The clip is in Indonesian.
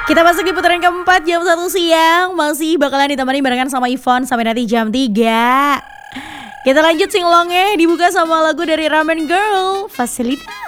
Kita masuk di putaran keempat jam 1 siang. Masih bakalan ditemani barengan sama Ivon sampai nanti jam 3. Kita lanjut singlongnya, dibuka sama lagu dari Ramen Girl, Fasilita.